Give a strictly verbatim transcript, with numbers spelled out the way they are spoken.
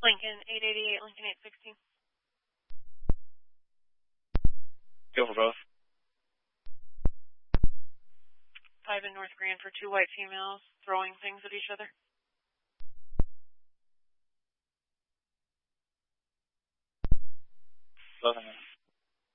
Lincoln eight eighty-eight, Lincoln eight sixteen. Go for both. Five in North Grand for two white females throwing things at each other. Both of them.